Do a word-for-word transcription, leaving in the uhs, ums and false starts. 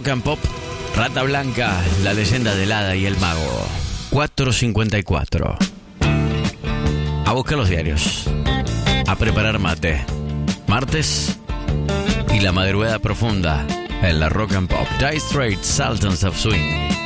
Rock and Pop, Rata Blanca, la leyenda del hada y el mago. cuatro cincuenta y cuatro. A buscar los diarios. A preparar mate. Martes y la madrugada profunda en la Rock and Pop. Dire Straits, Sultans of Swing.